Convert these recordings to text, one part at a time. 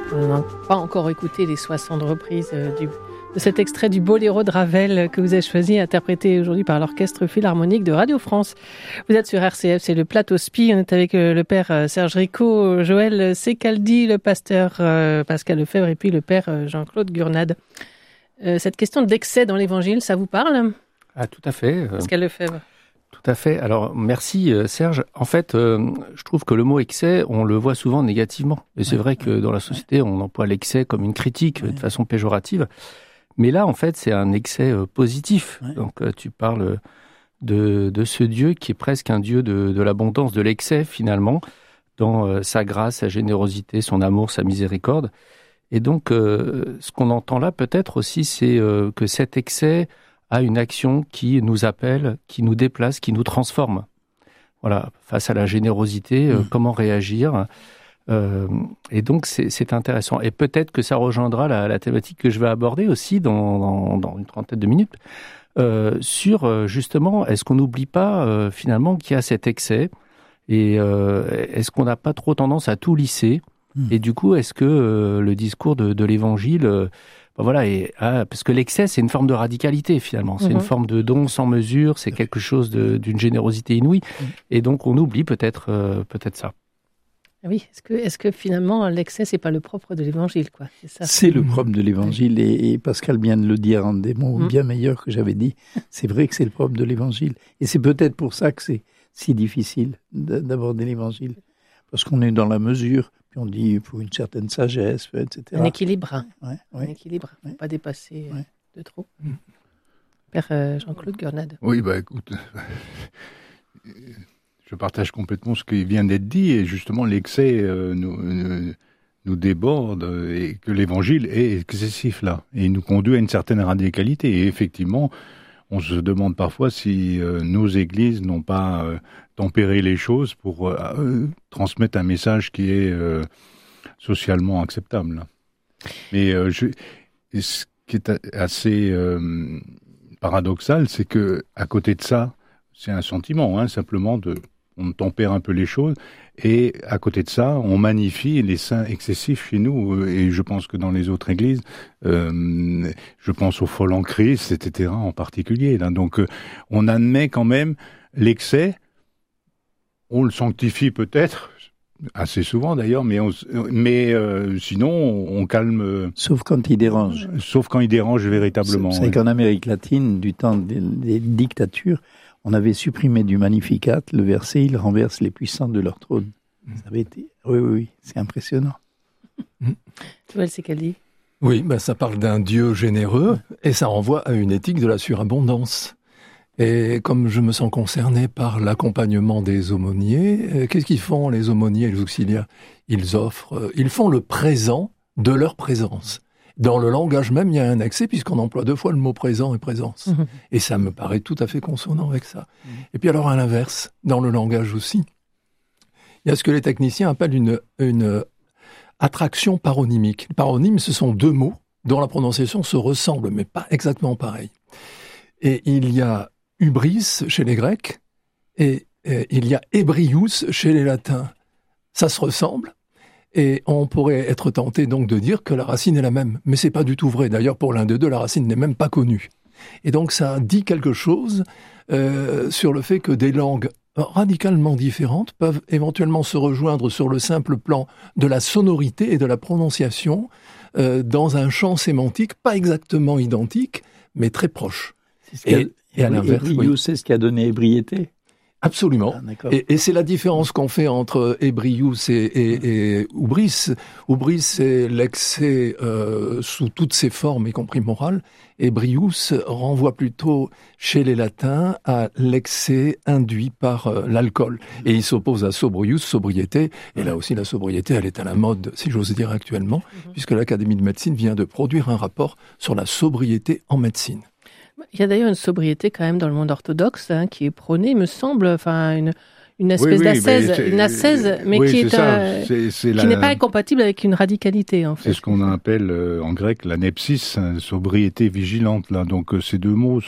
On n'a pas encore écouté les 60 reprises de cet extrait du Boléro de Ravel que vous avez choisi, interprété aujourd'hui par l'Orchestre Philharmonique de Radio France. Vous êtes sur RCF, c'est le Plateau Spi. On est avec le père Serge Ricot, Joël Secaldi, le pasteur Pascal Lefebvre et puis le père Jean-Claude Gurnade. Cette question d'excès dans l'Évangile, ça vous parle ? Ah, tout à fait. Pascal Lefebvre. Tout à fait. Alors, merci Serge. En fait, je trouve que le mot excès, on le voit souvent négativement. Et c'est vrai que dans la société, on emploie l'excès comme une critique de façon péjorative. Mais là, en fait, c'est un excès positif. Donc, tu parles de ce Dieu qui est presque un Dieu de l'abondance, de l'excès finalement, dans sa grâce, sa générosité, son amour, sa miséricorde. Et donc, ce qu'on entend là peut-être aussi, c'est que cet excès a une action qui nous appelle, qui nous déplace, qui nous transforme. Voilà, face à la générosité, comment réagir. Et donc, c'est intéressant. Et peut-être que ça rejoindra la thématique que je vais aborder aussi dans une trentaine de minutes, sur justement, est-ce qu'on n'oublie pas finalement qu'il y a cet excès et est-ce qu'on n'a pas trop tendance à tout lisser? Et du coup, est-ce que le discours de l'Évangile... parce que l'excès, c'est une forme de radicalité finalement. C'est une forme de don sans mesure. C'est quelque chose d'une générosité inouïe. Et donc, on oublie peut-être ça. Oui. Est-ce que finalement, l'excès, c'est pas le propre de l'Évangile, quoi. C'est ça. C'est le propre de l'Évangile. Et Pascal vient de le dire en des mots bien meilleurs que j'avais dit. C'est vrai que c'est le propre de l'Évangile. Et c'est peut-être pour ça que c'est si difficile d'aborder l'Évangile. Parce qu'on est dans la mesure. Puis on dit il faut une certaine sagesse, etc. Un équilibre. Un équilibre. Il ne faut pas dépasser de trop. Père Jean-Claude Gurnade. Oui, écoute, je partage complètement ce qui vient d'être dit. Et justement, l'excès nous déborde et que l'Évangile est excessif là. Et il nous conduit à une certaine radicalité. Et effectivement, on se demande parfois si nos églises n'ont pas tempéré les choses pour transmettre un message qui est socialement acceptable. Mais ce qui est assez paradoxal, c'est que à côté de ça, c'est un sentiment, simplement on tempère un peu les choses, et à côté de ça, on magnifie les saints excessifs chez nous, et je pense que dans les autres églises, je pense au fol en Christ, etc. en particulier. Là. Donc, on admet quand même l'excès, on le sanctifie peut-être, assez souvent d'ailleurs, mais sinon, on calme... Sauf quand il dérange. Sauf quand il dérange véritablement. C'est qu'en Amérique latine, du temps des dictatures, on avait supprimé du Magnificat le verset « Ils renversent les puissants de leur trône ». Ça avait été... Oui, c'est impressionnant. Joël Secaldi. Oui, ça parle d'un Dieu généreux et ça renvoie à une éthique de la surabondance. Et comme je me sens concerné par l'accompagnement des aumôniers, qu'est-ce qu'ils font les aumôniers et les auxiliaires ? Ils font le présent de leur présence. Dans le langage même, il y a un excès puisqu'on emploie 2 fois le mot présent et présence. Et ça me paraît tout à fait consonant avec ça. Et puis alors à l'inverse, dans le langage aussi, il y a ce que les techniciens appellent une attraction paronymique. Les paronymes, ce sont 2 mots dont la prononciation se ressemble, mais pas exactement pareil. Et il y a hubris chez les Grecs et il y a ebrius chez les Latins. Ça se ressemble. Et on pourrait être tenté donc de dire que la racine est la même. Mais c'est pas du tout vrai. D'ailleurs, pour l'un des deux, la racine n'est même pas connue. Et donc, ça dit quelque chose sur le fait que des langues radicalement différentes peuvent éventuellement se rejoindre sur le simple plan de la sonorité et de la prononciation dans un champ sémantique pas exactement identique, mais très proche. Et à l'inverse, c'est ce qui a donné ébriété. Absolument. Et c'est la différence qu'on fait entre ébrius et hubris. Hubris, c'est l'excès sous toutes ses formes, y compris morales. Ébrius renvoie plutôt, chez les latins, à l'excès induit par l'alcool. Et il s'oppose à sobrius, sobriété. Et là aussi, la sobriété, elle est à la mode, si j'ose dire actuellement, puisque l'Académie de médecine vient de produire un rapport sur la sobriété en médecine. Il y a d'ailleurs une sobriété quand même dans le monde orthodoxe qui est prônée, me semble, une espèce d'ascèse, mais qui n'est pas incompatible avec une radicalité en fait. C'est ce qu'on appelle en grec l'anepsis, sobriété vigilante. Là, donc ces 2 mots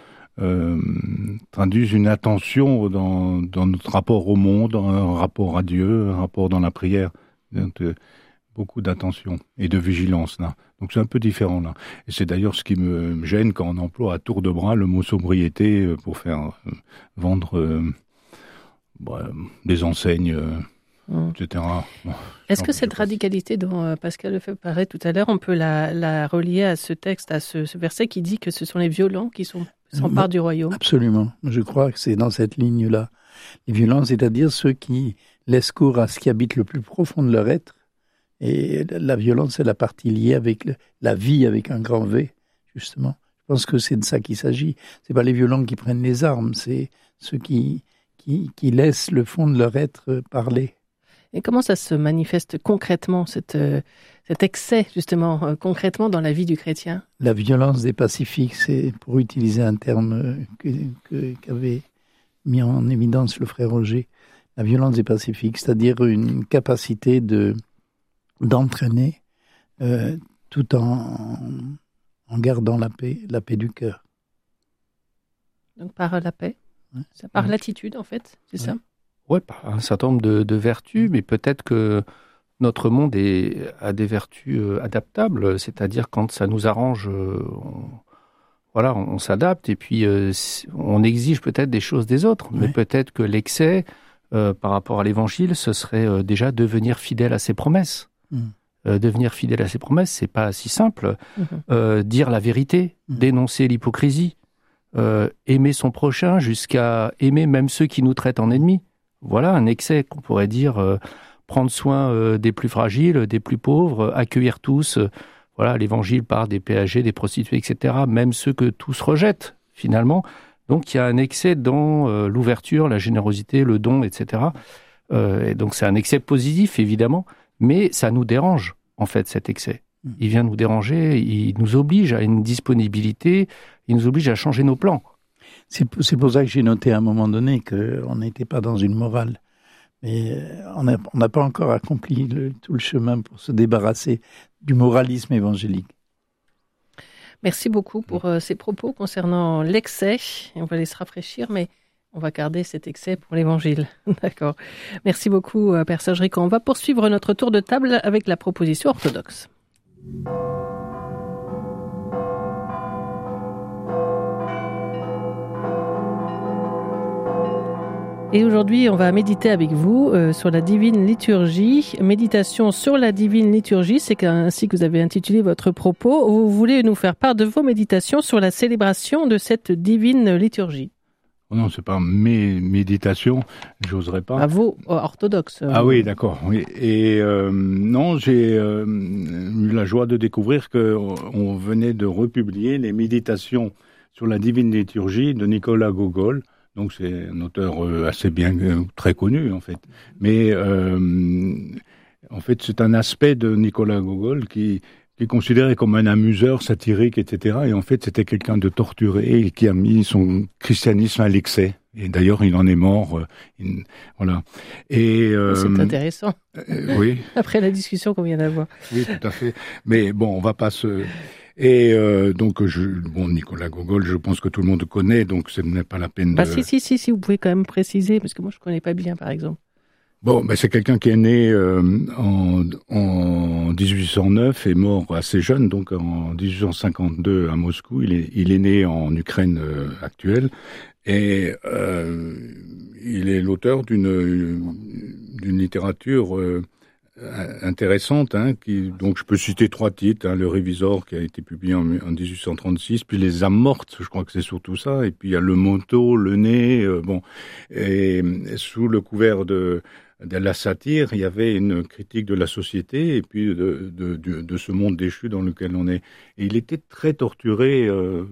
traduisent une attention dans notre rapport au monde, un rapport à Dieu, un rapport dans la prière. Donc, beaucoup d'attention et de vigilance là. Donc c'est un peu différent là. Et c'est d'ailleurs ce qui me gêne quand on emploie à tour de bras le mot sobriété pour faire vendre des enseignes, etc. Bon, est-ce que cette radicalité dont Pascal Lefebvre parlait tout à l'heure, on peut la relier à ce texte, à ce verset qui dit que ce sont les violents qui s'emparent du royaume? Absolument. Je crois que c'est dans cette ligne-là. Les violents, c'est-à-dire ceux qui laissent cours à ce qui habite le plus profond de leur être. Et la violence, c'est la partie liée avec la vie, avec un grand V, justement. Je pense que c'est de ça qu'il s'agit. C'est pas les violents qui prennent les armes, c'est ceux qui laissent le fond de leur être parler. Et comment ça se manifeste concrètement, cet excès, justement, concrètement dans la vie du chrétien? La violence des pacifiques, c'est, pour utiliser un terme qu'avait mis en évidence le frère Roger, la violence des pacifiques, c'est-à-dire une capacité d'entraîner tout en gardant la paix du cœur. Donc par la paix, ça par l'attitude en fait, c'est ça? Oui, par un certain nombre de vertus, mais peut-être que notre monde a des vertus adaptables, c'est-à-dire quand ça nous arrange, on s'adapte et puis on exige peut-être des choses des autres, mais peut-être que l'excès par rapport à l'évangile, ce serait déjà devenir fidèle à ses promesses. Devenir fidèle à ses promesses, c'est pas si simple. Dire la vérité, dénoncer l'hypocrisie, aimer son prochain jusqu'à aimer même ceux qui nous traitent en ennemis. Voilà un excès qu'on pourrait dire, prendre soin des plus fragiles, des plus pauvres, accueillir tous. Voilà, l'évangile parle des péagers, des prostituées, etc. Même ceux que tous rejettent, finalement. Donc il y a un excès dans l'ouverture, la générosité, le don, etc. Et donc c'est un excès positif, évidemment, mais ça nous dérange, en fait, cet excès. Il vient nous déranger, il nous oblige à une disponibilité, il nous oblige à changer nos plans. C'est pour ça que j'ai noté à un moment donné qu'on n'était pas dans une morale. Mais on n'a pas encore accompli tout le chemin pour se débarrasser du moralisme évangélique. Merci beaucoup pour ces propos concernant l'excès. On va aller se rafraîchir, mais on va garder cet excès pour l'évangile. D'accord. Merci beaucoup, Père Serge Rican. On va poursuivre notre tour de table avec la proposition orthodoxe. Et aujourd'hui, on va méditer avec vous sur la divine liturgie. Méditation sur la divine liturgie, c'est ainsi que vous avez intitulé votre propos. Vous voulez nous faire part de vos méditations sur la célébration de cette divine liturgie. Non, c'est pas mes méditations, j'oserais pas. À vous, orthodoxes. Ah oui, d'accord. Oui. Et non, j'ai eu la joie de découvrir qu'on venait de republier les méditations sur la divine liturgie de Nicolas Gogol. Donc c'est un auteur assez bien, très connu en fait. Mais en fait c'est un aspect de Nicolas Gogol qui est considéré comme un amuseur satirique, etc. Et en fait c'était quelqu'un de torturé et qui a mis son christianisme à l'excès. Et d'ailleurs il en est mort. Voilà. Et c'est intéressant. Oui. Après la discussion qu'on vient d'avoir. Oui, tout à fait. Mais bon, on va pas se... Et donc, Nicolas Gogol, je pense que tout le monde connaît, donc ce n'est pas la peine de... Si, vous pouvez quand même préciser, parce que moi je ne connais pas bien, par exemple. Bon, c'est quelqu'un qui est né en 1809 et mort assez jeune, donc en 1852 à Moscou. Il est né en Ukraine actuelle et il est l'auteur d'une littérature... intéressante, donc je peux citer 3 titres, Le Révisor qui a été publié en 1836, puis Les âmes mortes, je crois que c'est surtout ça, et puis il y a Le Manteau, Le Nez, et sous le couvert de la satire, il y avait une critique de la société et puis de ce monde déchu dans lequel on est. Et il était très torturé,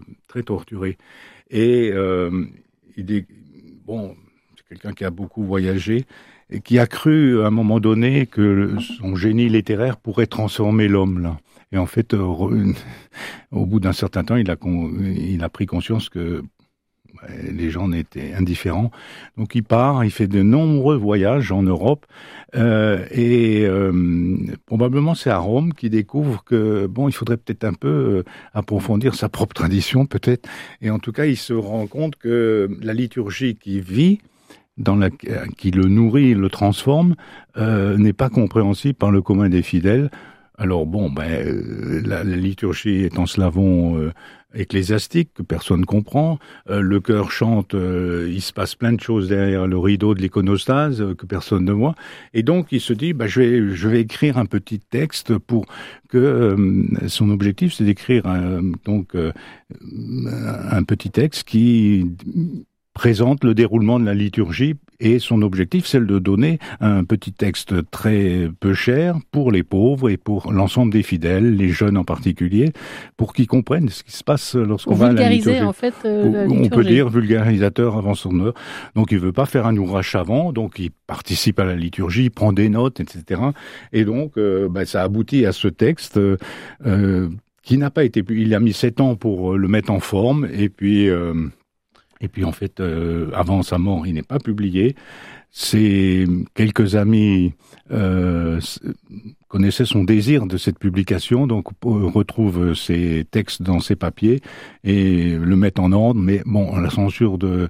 et c'est quelqu'un qui a beaucoup voyagé, et qui a cru à un moment donné que son génie littéraire pourrait transformer l'homme là. Et en fait, au bout d'un certain temps, il a pris conscience que les gens étaient indifférents. Donc il part, il fait de nombreux voyages en Europe, et probablement c'est à Rome qu'il découvre que il faudrait peut-être un peu approfondir sa propre tradition peut-être. Et en tout cas, il se rend compte que la liturgie qui vit qui le nourrit, le transforme, n'est pas compréhensible par le commun des fidèles. Alors la liturgie est en slavon ecclésiastique que personne ne comprend. Le chœur chante, il se passe plein de choses derrière le rideau de l'iconostase que personne ne voit. Et donc il se dit, je vais écrire un petit texte pour que son objectif, c'est d'écrire un petit texte qui présente le déroulement de la liturgie, et son objectif, c'est de donner un petit texte très peu cher pour les pauvres et pour l'ensemble des fidèles, les jeunes en particulier, pour qu'ils comprennent ce qui se passe lorsqu'on va à la liturgie. En fait, la liturgie. On peut dire vulgarisateur avant son heure. Donc il veut pas faire un ouvrage savant, donc il participe à la liturgie, il prend des notes, etc. Et donc ça aboutit à ce texte qui n'a pas été... Il a mis 7 ans pour le mettre en forme, et puis en fait, avant sa mort, il n'est pas publié. Quelques amis connaissaient son désir de cette publication, donc retrouvent ses textes dans ses papiers et le mettent en ordre. Mais la censure de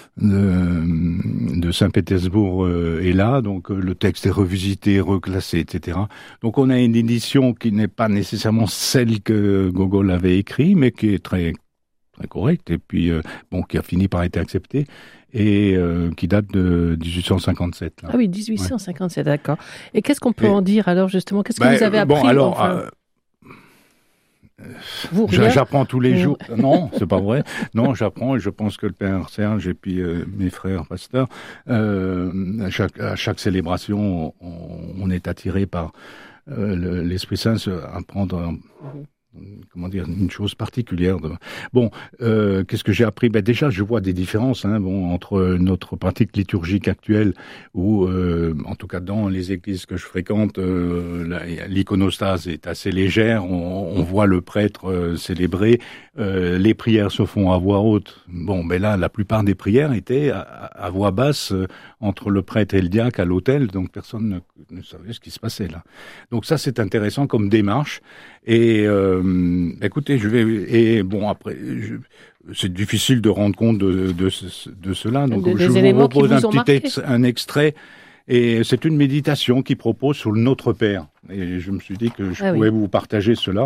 Saint-Pétersbourg est là, donc le texte est revisité, reclassé, etc. Donc on a une édition qui n'est pas nécessairement celle que Gogol avait écrite, mais qui est très correct, et puis qui a fini par être accepté, et qui date de 1857. Là. Ah oui, 1857, d'accord. Et qu'est-ce qu'on peut en dire alors, justement? Qu'est-ce que vous avez appris? J'apprends tous les jours. Non, c'est pas vrai. Non, j'apprends, et je pense que le Père Serge et puis mes frères pasteurs, à chaque célébration, on est attiré par l'Esprit Saint à prendre une chose particulière. Qu'est-ce que j'ai appris? Déjà, je vois des différences entre notre pratique liturgique actuelle, où, en tout cas dans les églises que je fréquente, l'iconostase est assez légère, on voit le prêtre célébrer, les prières se font à voix haute. Là, la plupart des prières étaient à voix basse entre le prêtre et le diacre à l'autel, donc personne ne savait ce qui se passait là. Donc ça, c'est intéressant comme démarche. Et écoutez, après, c'est difficile de rendre compte de cela. Donc je vous propose un extrait, et c'est une méditation qui propose sur le Notre Père. Et je me suis dit que je pouvais vous partager cela.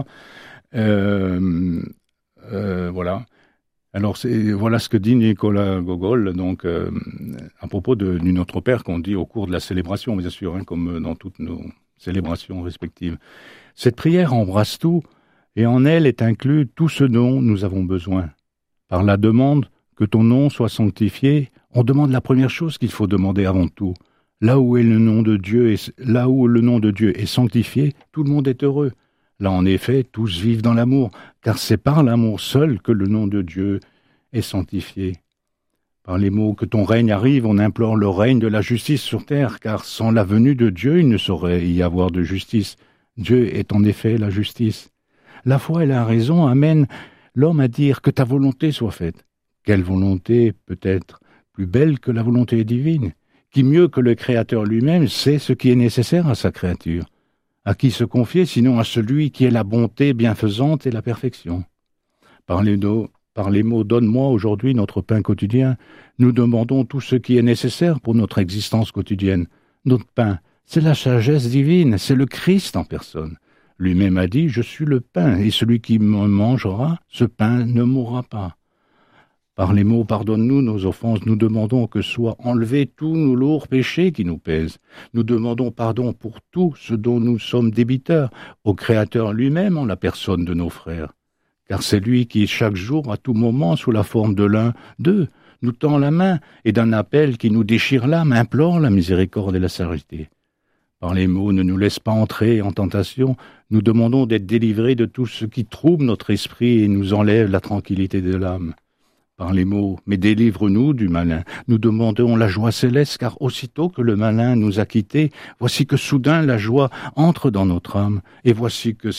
Voilà. Alors voilà ce que dit Nicolas Gogol, donc à propos du Notre Père qu'on dit au cours de la célébration, bien sûr, comme dans toutes nos célébrations respectives. Cette prière embrasse tout, et en elle est inclus tout ce dont nous avons besoin. Par la demande que ton nom soit sanctifié, on demande la première chose qu'il faut demander avant tout. Là où le nom de Dieu est sanctifié, tout le monde est heureux. Là, en effet, tous vivent dans l'amour, car c'est par l'amour seul que le nom de Dieu est sanctifié. Par les mots « que ton règne arrive », on implore le règne de la justice sur terre, car sans la venue de Dieu, il ne saurait y avoir de justice. Dieu est en effet la justice. La foi et la raison amènent l'homme à dire que ta volonté soit faite. Quelle volonté peut être plus belle que la volonté divine? Qui mieux que le Créateur lui-même sait ce qui est nécessaire à sa créature? À qui se confier sinon à celui qui est la bonté bienfaisante et la perfection? Par les mots « donne-moi aujourd'hui notre pain quotidien », nous demandons tout ce qui est nécessaire pour notre existence quotidienne. Notre pain, c'est la sagesse divine, c'est le Christ en personne. Lui-même a dit « Je suis le pain, et celui qui me mangera, ce pain ne mourra pas ». Par les mots « Pardonne-nous nos offenses », nous demandons que soient enlevés tous nos lourds péchés qui nous pèsent. Nous demandons pardon pour tout ce dont nous sommes débiteurs, au Créateur lui-même en la personne de nos frères. Car c'est lui qui, chaque jour, à tout moment, sous la forme de l'un d'eux, nous tend la main, et d'un appel qui nous déchire l'âme, implore la miséricorde et la charité. Par les mots « Ne nous laisse pas entrer en tentation », nous demandons d'être délivrés de tout ce qui trouble notre esprit et nous enlève la tranquillité de l'âme. Par les mots « Mais délivre-nous du malin », nous demandons la joie céleste, car aussitôt que le malin nous a quittés, voici que soudain la joie entre dans notre âme, et voici que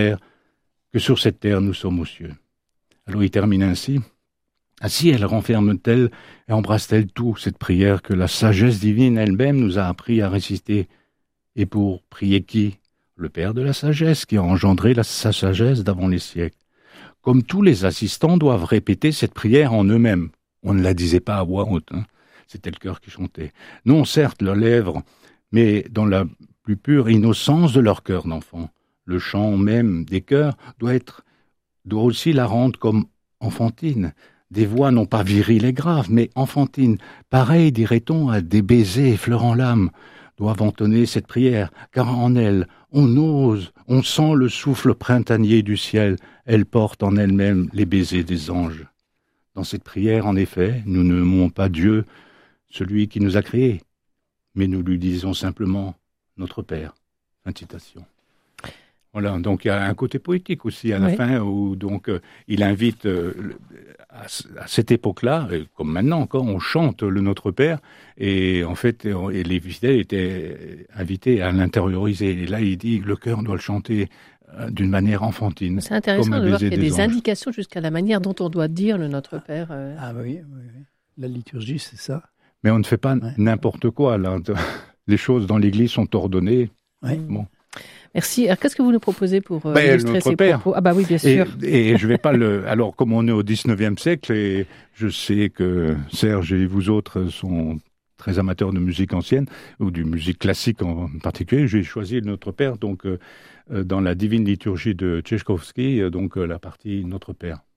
sur cette terre nous sommes aux cieux. Alors il termine ainsi. Ainsi elle renferme-t-elle et embrasse-t-elle tout, cette prière que la sagesse divine elle-même nous a appris à réciter. Et pour prier qui? Le Père de la sagesse, qui a engendré sa sagesse d'avant les siècles. Comme tous les assistants doivent répéter cette prière en eux-mêmes. On ne la disait pas à voix haute. c'était le cœur qui chantait. Non, certes, leurs lèvres, mais dans la plus pure innocence de leur cœur d'enfant. Le chant même des cœurs doit aussi la rendre comme enfantine. Des voix non pas viriles et graves, mais enfantines. Pareil, dirait-on, à des baisers effleurant l'âme, doivent entonner cette prière, car en elle, on ose, on sent le souffle printanier du ciel, elle porte en elle-même les baisers des anges. Dans cette prière, en effet, nous ne nommons pas Dieu, celui qui nous a créés, mais nous lui disons simplement notre Père. Fin de citation. Voilà, donc il y a un côté poétique aussi à la fin, où donc il invite à cette époque-là, comme maintenant encore, on chante le Notre Père, et en fait, et les fidèles étaient invités à l'intérioriser. Et là, il dit que le cœur doit le chanter d'une manière enfantine. C'est intéressant de voir qu'il y a des indications jusqu'à la manière dont on doit dire le Notre Père. Ah oui. La liturgie, c'est ça. Mais on ne fait pas n'importe quoi, là. Les choses dans l'Église sont ordonnées. Oui. Bon. Merci. Alors, qu'est-ce que vous nous proposez pour illustrer ces propos ? Ah bah oui, bien sûr. Et je vais pas Alors, comme on est au 19e siècle, et je sais que Serge et vous autres sont très amateurs de musique ancienne, ou de musique classique en particulier, j'ai choisi le Notre Père, donc dans la Divine Liturgie de Tchaïkovski, donc la partie Notre Père.